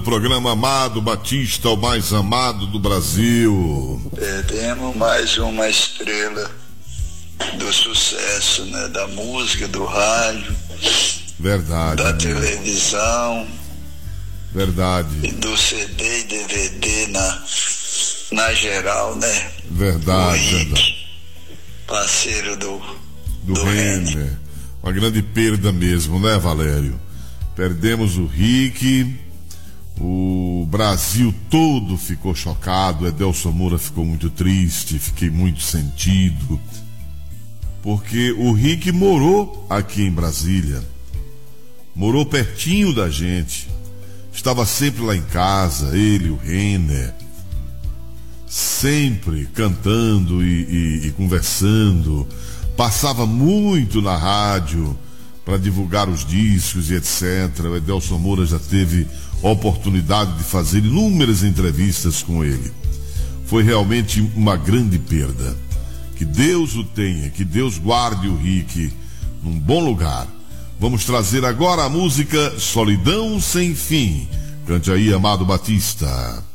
Programa Amado Batista, o mais amado do Brasil. Perdemos mais uma estrela do sucesso, né? Da música, do rádio. Verdade. Da televisão. Verdade. E do CD e DVD na geral, né? Verdade, o Rick, verdade. Parceiro do Renner. Uma grande perda mesmo, né, Valério? Perdemos o Rick. O Brasil todo ficou chocado. Edelson Moura ficou muito triste. Fiquei muito sentido, porque o Rick morou aqui em Brasília, morou pertinho da gente, estava sempre lá em casa, ele, o Renner, sempre cantando e conversando, passava muito na rádio para divulgar os discos e etc. O Edelson Moura já teve a oportunidade de fazer inúmeras entrevistas com ele. Foi realmente uma grande perda. Que Deus o tenha, que Deus guarde o Rick num bom lugar. Vamos trazer agora a música Solidão Sem Fim. Cante aí, Amado Batista.